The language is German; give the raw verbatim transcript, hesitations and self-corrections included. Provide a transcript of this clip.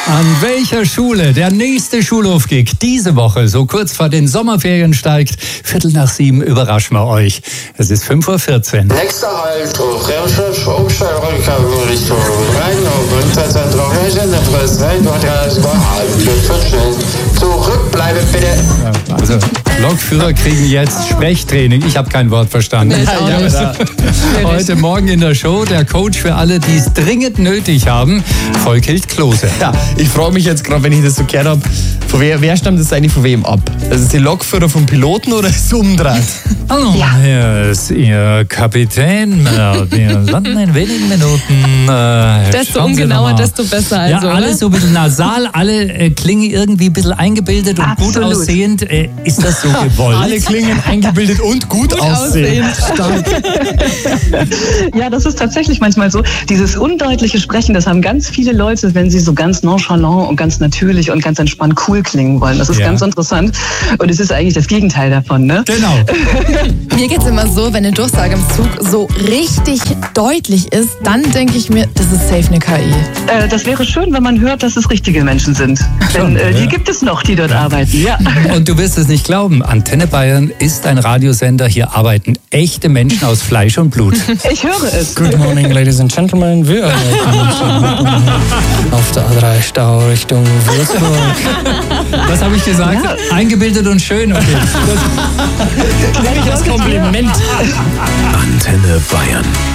An welcher Schule der nächste Schulhofgig diese Woche so kurz vor den Sommerferien steigt? Viertel nach sieben überraschen wir euch. Es ist fünf Uhr vierzehn. Nächster Halt, Umstellrückgang Richtung Rhein-Zentrum. Zurück, bleibe bitte. Also, Lokführer kriegen jetzt Sprechtraining. Ich habe kein Wort verstanden. Nee, ja, heute Morgen in der Show der Coach für alle, die es dringend nötig haben, Volkhild Klose. Ja, ich frage mich jetzt gerade, wenn ich das so gehört habe, von wer, wer stammt das eigentlich von wem ab? Also ist die Lokführer vom Piloten oder ist es umgedreht? Hallo, ja. Hier ist Ihr Kapitän. Wir landen in wenigen Minuten. Äh, desto ungenauer, desto besser. Also, ja, alle oder? so ein bisschen nasal, alle äh, klingen irgendwie ein bisschen eingebildet und Absolut. gut aussehend. Äh, ist das so gewollt? Alle klingen eingebildet und gut, gut aussehend. Ja, das ist tatsächlich manchmal so. Dieses undeutliche Sprechen, das haben ganz viele Leute, wenn sie so ganz nonchalant und ganz natürlich und ganz entspannt cool klingen wollen. Das ist Ja. ganz interessant. Und es ist eigentlich das Gegenteil davon, ne? Genau. Mir geht's immer so, wenn eine Durchsage im Zug so richtig deutlich ist, dann denke ich mir, das ist safe eine K I. Äh, das wäre schön, wenn man hört, dass es richtige Menschen sind. Denn äh, die ja. gibt es noch, die dort arbeiten, ja. Und du wirst es nicht glauben, Antenne Bayern ist ein Radiosender. Hier arbeiten echte Menschen aus Fleisch und Blut. Ich höre es. Good morning, ladies and gentlemen. Wir erreichen auf der A drei Stau Richtung Würzburg. Was habe ich gesagt? Ja. Eingebildet und schön. Okay. Das ist ein Kompliment. Antenne Bayern.